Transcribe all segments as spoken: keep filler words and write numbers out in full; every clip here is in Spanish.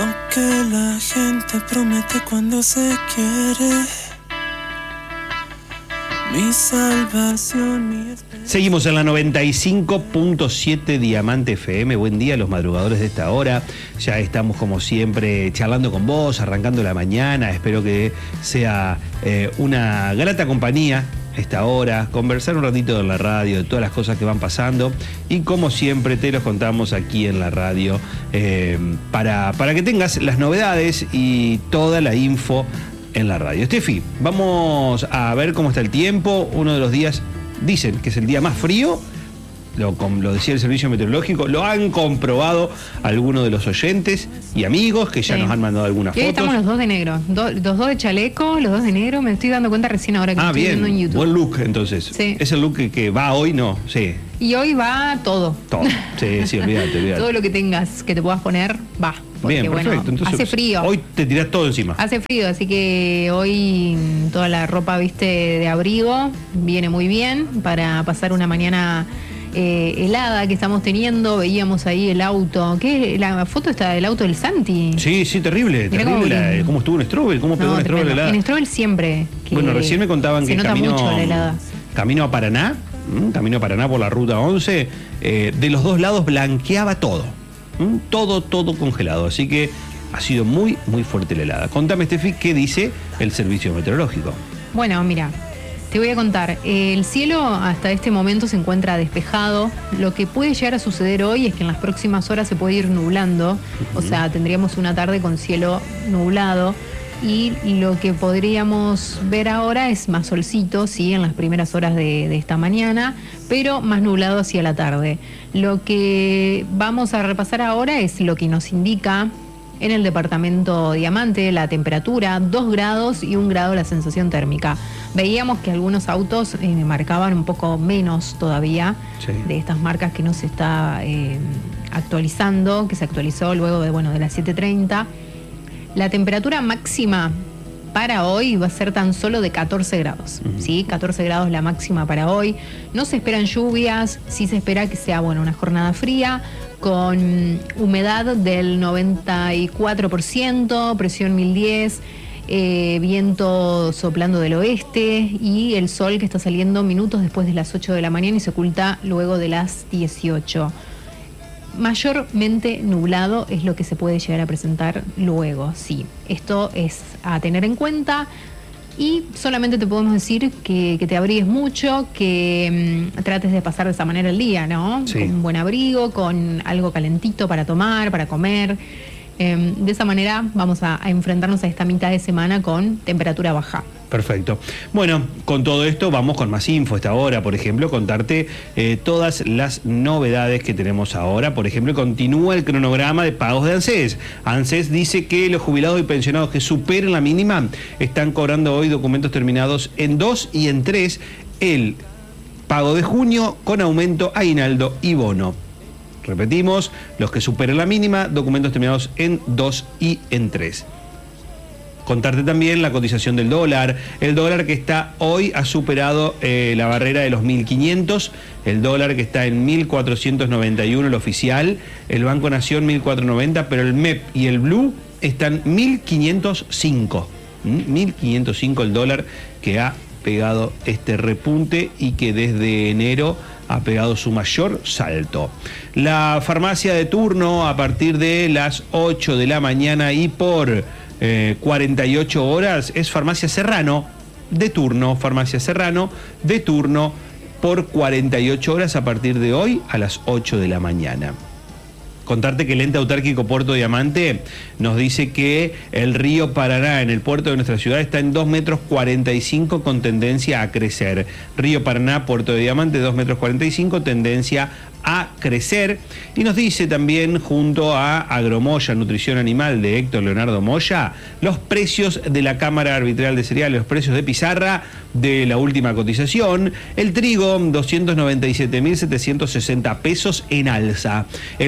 que la gente promete cuando se quiere. Mi salvación, mi esperanza. Seguimos en la noventa y cinco punto siete Diamante F M. Buen día a los madrugadores de esta hora. Ya estamos como siempre charlando con vos, arrancando la mañana. Espero que sea eh, una grata compañía esta hora, conversar un ratito en la radio de todas las cosas que van pasando y como siempre te los contamos aquí en la radio eh, para, para que tengas las novedades y toda la info en la radio. Estefi, vamos a ver cómo está el tiempo. Uno de los días, dicen que es el día más frío, lo, lo decía el servicio meteorológico, lo han comprobado algunos de los oyentes y amigos que ya sí. nos han mandado algunas y hoy fotos. Estamos los dos de negro, Do, los dos de chaleco, los dos de negro, me estoy dando cuenta recién ahora que ah, estoy bien. viendo en YouTube. Buen look entonces. Sí. ¿Es el look que, que va hoy? No, sí. Y hoy va todo. Todo. Sí, sí, olvídate, olvídate. Todo lo que tengas, que te puedas poner, va. Porque, bien, perfecto. Bueno, entonces, hace frío. Hoy te tirás todo encima. Hace frío, así que hoy toda la ropa, viste, de abrigo viene muy bien para pasar una mañana eh, helada que estamos teniendo. Veíamos ahí el auto. ¿Qué? La foto está del auto del Santi. Sí, sí, terrible. Mirá terrible. Cómo, la, ¿Cómo estuvo en Strobel? ¿Cómo pegó no, en Strobel la helada? En Strobel siempre. Que bueno, recién me contaban que nota camino, mucho la helada. camino a Paraná, ¿m? camino a Paraná por la ruta once, eh, de los dos lados blanqueaba todo. ¿m? Todo, todo congelado. Así que ha sido muy, muy fuerte la helada. Contame, Estefi, ¿qué dice el servicio meteorológico? Bueno, mira, te voy a contar. El cielo hasta este momento se encuentra despejado. Lo que puede llegar a suceder hoy es que en las próximas horas se puede ir nublando. Uh-huh. O sea, tendríamos una tarde con cielo nublado. Y lo que podríamos ver ahora es más solcito, sí, en las primeras horas de, de esta mañana, pero más nublado hacia la tarde. Lo que vamos a repasar ahora es lo que nos indica en el departamento Diamante, la temperatura, dos grados y un grado la sensación térmica. Veíamos que algunos autos eh, marcaban un poco menos todavía, sí. de estas marcas que no se está eh, actualizando, que se actualizó luego de, bueno, de las siete treinta. La temperatura máxima para hoy va a ser tan solo de catorce grados, uh-huh. ¿sí? catorce grados la máxima para hoy. No se esperan lluvias, sí se espera que sea, bueno, una jornada fría, con humedad del noventa y cuatro por ciento, presión mil diez, eh, viento soplando del oeste y el sol que está saliendo minutos después de las ocho de la mañana y se oculta luego de las dieciocho. Mayormente nublado es lo que se puede llegar a presentar luego, sí. Esto es a tener en cuenta y solamente te podemos decir que, que te abrigues mucho, que mmm, trates de pasar de esa manera el día, ¿no? Sí. Con un buen abrigo, con algo calentito para tomar, para comer. Eh, de esa manera vamos a, a enfrentarnos a esta mitad de semana con temperatura baja. Perfecto. Bueno, con todo esto vamos con más info esta hora, por ejemplo, contarte eh, todas las novedades que tenemos ahora. Por ejemplo, continúa el cronograma de pagos de ANSES. ANSES dice que los jubilados y pensionados que superen la mínima están cobrando hoy documentos terminados en dos y en tres el pago de junio con aumento, aguinaldo y bono. Repetimos, los que superen la mínima, documentos terminados en dos y en tres. Contarte también la cotización del dólar. El dólar que está hoy ha superado eh, la barrera de los mil quinientos. El dólar que está en mil cuatrocientos noventa y uno, el oficial. El Banco Nación mil cuatrocientos noventa, pero el M E P y el Blue están mil quinientos cinco. ¿Mm? mil quinientos cinco el dólar que ha pegado este repunte y que desde enero ha pegado su mayor salto. La farmacia de turno a partir de las ocho de la mañana y por eh, cuarenta y ocho horas es Farmacia Serrano de turno, Farmacia Serrano de turno por cuarenta y ocho horas a partir de hoy a las ocho de la mañana. Contarte que el ente autárquico Puerto Diamante nos dice que el río Paraná en el puerto de nuestra ciudad está en dos metros cuarenta y cinco con tendencia a crecer. Río Paraná, Puerto de Diamante, dos metros cuarenta y cinco, tendencia a crecer. Y nos dice también, junto a Agromoya, Nutrición Animal de Héctor Leonardo Moya, los precios de la Cámara Arbitral de Cereales, los precios de pizarra de la última cotización. El trigo, doscientos noventa y siete mil setecientos sesenta pesos en alza. El maíz,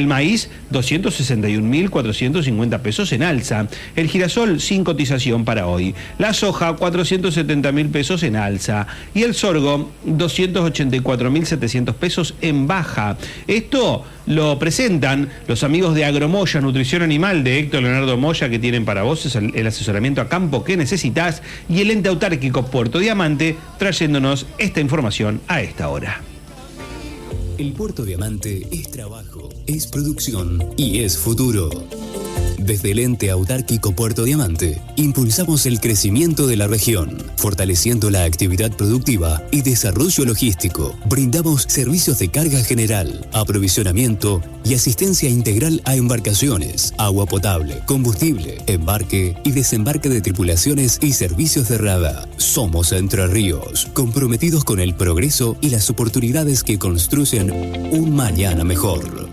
maíz, doscientos sesenta y un mil cuatrocientos cincuenta pesos en alza. El girasol sin cotización para hoy. La soja, cuatrocientos setenta mil pesos en alza. Y el sorgo, doscientos ochenta y cuatro mil setecientos pesos en baja. Esto lo presentan los amigos de Agromoya, Nutrición Animal de Héctor Leonardo Moya, que tienen para vos el, el asesoramiento a campo que necesitas, y el ente autárquico Puerto Diamante, trayéndonos esta información a esta hora. El Puerto Diamante es trabajo, es producción y es futuro. Desde el ente autárquico Puerto Diamante, impulsamos el crecimiento de la región, fortaleciendo la actividad productiva y desarrollo logístico. Brindamos servicios de carga general, aprovisionamiento y asistencia integral a embarcaciones, agua potable, combustible, embarque y desembarque de tripulaciones y servicios de rada. Somos Entre Ríos, comprometidos con el progreso y las oportunidades que construyen un mañana mejor.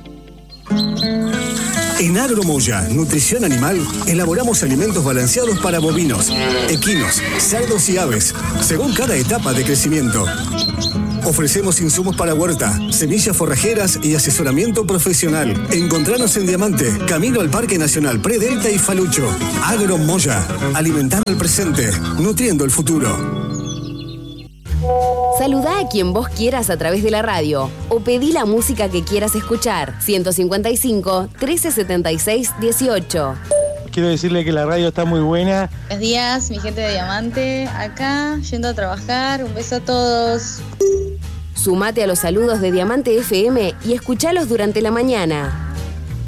En Agromoya, Nutrición Animal, elaboramos alimentos balanceados para bovinos, equinos, cerdos y aves, según cada etapa de crecimiento. Ofrecemos insumos para huerta, semillas forrajeras y asesoramiento profesional. Encontranos en Diamante, camino al Parque Nacional Predelta y Falucho. Agromoya, alimentando el presente, nutriendo el futuro. Saludá a quien vos quieras a través de la radio o pedí la música que quieras escuchar. ciento cincuenta y cinco, trece setenta y seis, dieciocho. Quiero decirle que la radio está muy buena. Buenos días, mi gente de Diamante, acá, yendo a trabajar. Un beso a todos. Sumate a los saludos de Diamante F M y escuchalos durante la mañana.